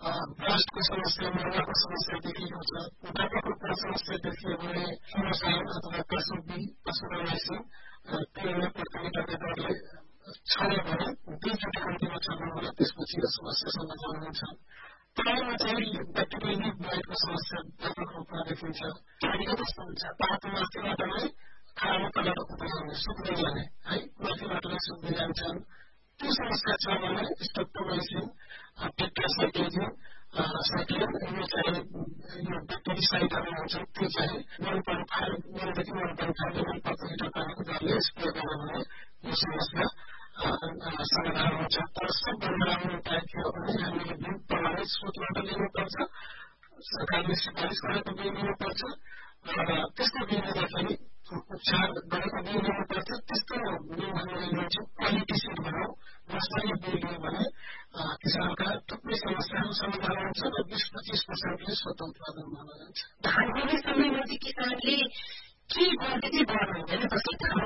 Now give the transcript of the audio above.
ब्लास्टको समस्या, मर्गाको समस्या देखिएको छ। व्यापक रूपमा समस्या देखियो भने हिमोसाइन अथवा पशुराइसिन पिएमए प्रति लिटरको दरले छैन भने 2 चोटि कम्तीमा चल्नु होला, त्यसपछि यो समस्या समाधान हुन्छ। पानीमा चाहिँ ब्याक्टेरियल लिफ ब्लाइटको समस्या व्यापक रूपमा देखिन्छ। पानीको कस्तो हुन्छ, पातो माथिबाट नै खाना तलबाट उठ्दै जाने, सुक्दै जाने है, माथिबाट नै सुक्दै जान्छन्। त्यो समस्या छ भने स्ट्रेप्टोमाइसिन, टेट्रासाइक्लिन, साइक्लिन यो चाहिँ यो ब्याक्टेरिसाइडहरू हुन्छ, त्यो चाहिँ 1.5 लेभल प्रति लिटर पानीको दरले स्प्रे गर्यो भने यो समस्या समाधान हुन्छ। तर सबभन्दा राम्रो उपाय के हो भने हामीले बिउ प्रमाणित स्रोतबाट लिनुपर्छ, सरकारले सिफारिस गरेको बिउ लिनुपर्छ र त्यस्तो बिउ लिँदाखेरि उपचार गरेको बिउ लिनुपर्छ। त्यस्तो बिउ हामीले लिन्छौँ, क्वालिटी सिड भनौँ, नर्सरी बिउ लियो भने किसानका थुप्रै समस्याहरू समाधान हुन्छ र 20-25% स्वत उत्पादन भएर जान्छ। धान हुने समयमा चाहिँ किसानले के गर्दै चाहिँ गर्नु हुँदैन, जस्तो